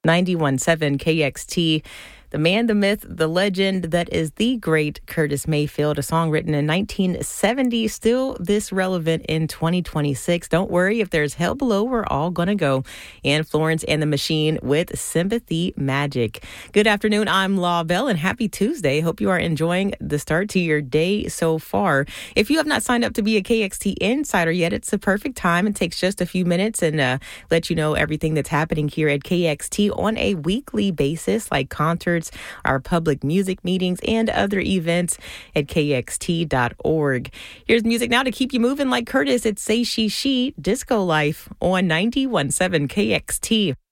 91.7 KXT. The man, the myth, the legend, that is the great Curtis Mayfield, a song written in 1970, still this relevant in 2026. Don't worry, if there's hell below, we're all gonna go. And Florence and the Machine with Sympathy Magic. Good afternoon, I'm Law Bell, and happy Tuesday. Hope you are enjoying the start to your day so far. If you have not signed up to be a KXT Insider yet, it's the perfect time. It takes just a few minutes and let you know everything that's happening here at KXT on a weekly basis, like concerts, our public music meetings, and other events at kxt.org. Here's music now to keep you moving like Curtis. It's Say She She, Disco Life on 91.7 KXT.